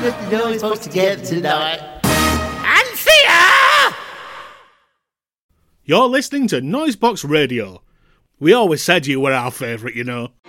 that the noise folks together tonight. Anthea! You're listening to Noisebox Radio. We always said you were our favourite, you know.